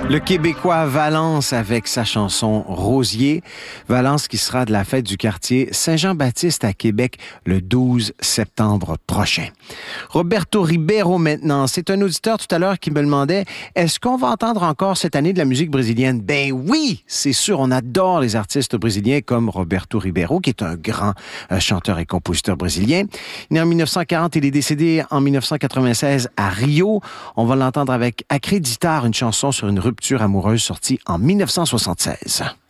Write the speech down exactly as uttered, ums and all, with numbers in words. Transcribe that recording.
Le Québécois Valence avec sa chanson Rosier. Valence qui sera de la fête du quartier Saint-Jean-Baptiste à Québec le douze septembre prochain. Roberto Ribeiro maintenant. C'est un auditeur tout à l'heure qui me demandait, est-ce qu'on va entendre encore cette année de la musique brésilienne? Ben oui, c'est sûr. On adore les artistes brésiliens comme Roberto Ribeiro, qui est un grand euh, chanteur et compositeur brésilien. Né en dix-neuf cent quarante, il est décédé en dix-neuf cent quatre-vingt-seize à Rio. On va l'entendre avec Acreditar, une chanson sur une rupture amoureuse sortie en dix-neuf cent soixante-seize.